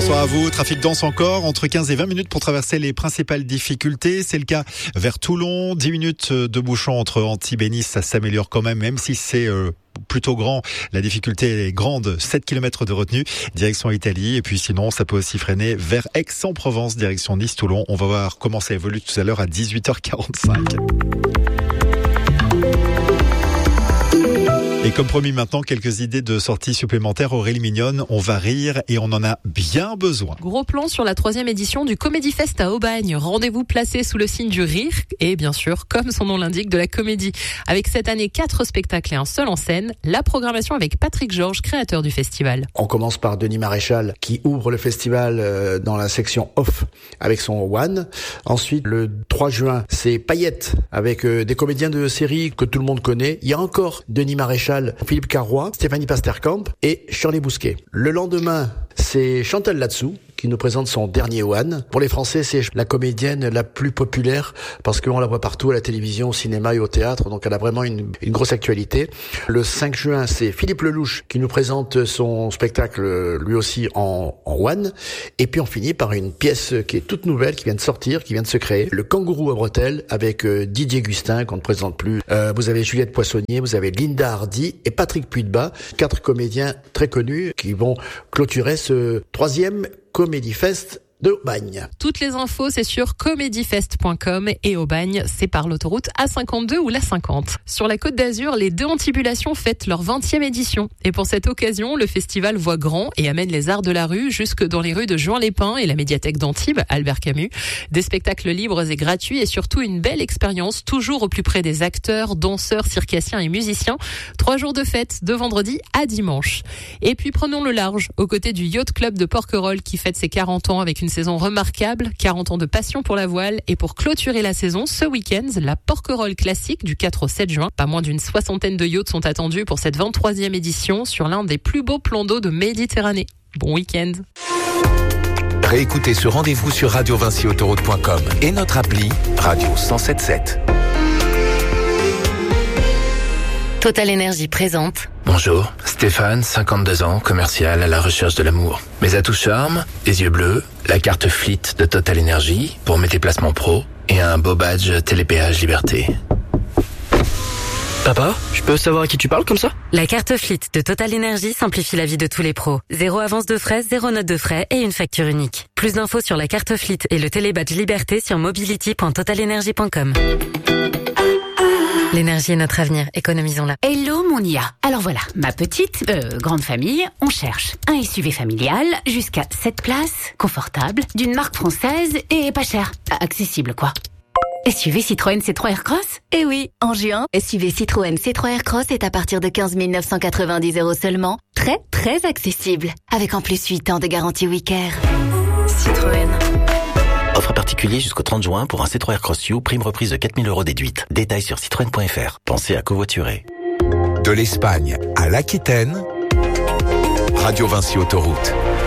Bonsoir à vous. Trafic dense encore, entre 15 et 20 minutes pour traverser les principales difficultés. C'est le cas vers Toulon. 10 minutes de bouchon entre Antibes et Nice. Ça s'améliore quand même si c'est plutôt grand. La difficulté est grande. 7 km de retenue, direction Italie. Et puis sinon, ça peut aussi freiner vers Aix-en-Provence, direction Nice-Toulon. On va voir comment ça évolue tout à l'heure à 18h45. Et comme promis maintenant, quelques idées de sorties supplémentaires. Aurélie Mignonne, on va rire et on en a bien besoin. Gros plan sur la 3e édition du Comedy Fest à Aubagne. Rendez-vous placé sous le signe du rire et bien sûr, comme son nom l'indique, de la comédie. Avec cette année 4 spectacles et un seul en scène, la programmation avec Patrick Georges, créateur du festival. On commence par Denis Maréchal qui ouvre le festival dans la section off avec son One. Ensuite, le 3 juin, c'est Paillettes avec des comédiens de série que tout le monde connaît. Il y a encore Denis Maréchal, Philippe Carrois, Stéphanie Pasterkamp et Shirley Bousquet. Le lendemain, c'est Chantal Latsou qui nous présente son dernier One. Pour les Français, c'est la comédienne la plus populaire parce qu'on la voit partout à la télévision, au cinéma et au théâtre, donc elle a vraiment une grosse actualité. Le 5 juin, c'est Philippe Lelouch qui nous présente son spectacle lui aussi en One. Et puis on finit par une pièce qui est toute nouvelle, qui vient de sortir, qui vient de se créer, Le Kangourou à bretelles avec Didier Gustin qu'on ne présente plus. Vous avez Juliette Poissonnier, vous avez Linda Hardy et Patrick Puydebas, 4 comédiens très connus qui vont clôturer ce 3e Comedy Fest de Aubagne. Toutes les infos, c'est sur comedyfest.com et Aubagne, c'est par l'autoroute A52 ou la 50. Sur la Côte d'Azur, les 2 Antibulations fêtent leur 20e édition. Et pour cette occasion, le festival voit grand et amène les arts de la rue jusque dans les rues de Juan-les-Pins et la médiathèque d'Antibes, Albert Camus. Des spectacles libres et gratuits et surtout une belle expérience, toujours au plus près des acteurs, danseurs, circassiens et musiciens. 3 jours de fête, de vendredi à dimanche. Et puis prenons le large, aux côtés du Yacht Club de Porquerolles qui fête ses 40 ans avec une saison remarquable, 40 ans de passion pour la voile et pour clôturer la saison, ce week-end, la Porquerolles classique du 4 au 7 juin. Pas moins d'une 60aine de yachts sont attendus pour cette 23e édition sur l'un des plus beaux plans d'eau de Méditerranée. Bon week-end. Réécoutez ce rendez-vous sur radiovinciautoroute.com et notre appli Radio 107.7. Total Énergie présente. Bonjour, Stéphane, 52 ans, commercial à la recherche de l'amour. Mes atouts charme, les yeux bleus, la carte Fleet de Total Énergie pour mes déplacements pro et un beau badge Télépéage Liberté. Papa, je peux savoir à qui tu parles comme ça? La carte Fleet de Total Énergie simplifie la vie de tous les pros. 0 avance de frais, 0 note de frais et une facture unique. Plus d'infos sur la carte Fleet et le télébadge Liberté sur mobility.totalenergie.com. L'énergie est notre avenir, économisons-la. Hello mon IA. Alors voilà, ma petite, grande famille, on cherche un SUV familial jusqu'à 7 places, confortable, d'une marque française et pas cher. Accessible quoi. SUV Citroën C3 Aircross? Eh oui, en juin, SUV Citroën C3 Aircross est à partir de 15 990 € seulement. Très, très accessible. Avec en plus 8 ans de garantie WeCare. Citroën. Offre particulier jusqu'au 30 juin pour un C3 Aircross U, prime reprise de 4 000 € déduite. Détails sur citroën.fr. Pensez à covoiturer. De l'Espagne à l'Aquitaine, Radio Vinci Autoroute.